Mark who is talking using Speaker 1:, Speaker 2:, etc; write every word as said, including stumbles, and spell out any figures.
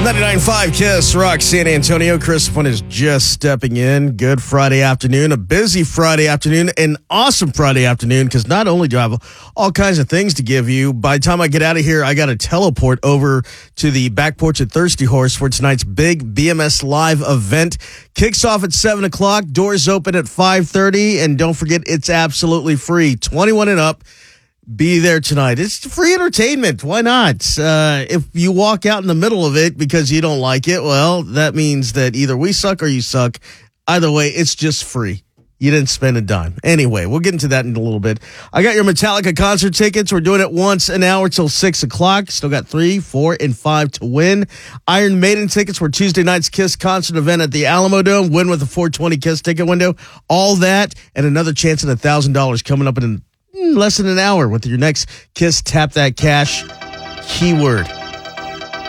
Speaker 1: ninety-nine point five Kiss Rock San Antonio. Chris Fun is just stepping in. Good Friday afternoon, a busy Friday afternoon, an awesome Friday afternoon, because not only do I have all kinds of things to give you, by the time I get out of here, I got to teleport over to the back porch at Thirsty Horse for tonight's big B M S Live event. Kicks off at seven o'clock, doors open at five thirty, and don't forget, it's absolutely free. twenty-one and up. Be there tonight. It's free entertainment. Why not? Uh, if you walk out in the middle of it because you don't like it, well, that means that either we suck or you suck. Either way, it's just free. You didn't spend a dime. Anyway, we'll get into that in a little bit. I got your Metallica concert tickets. We're doing it once an hour till six o'clock. Still got three, four, and five to win. Iron Maiden tickets for Tuesday night's Kiss concert event at the Alamo Dome. Win with a four twenty Kiss ticket window. All that and another chance at one thousand dollars coming up in less than an hour with your next Kiss Tap That Cash keyword.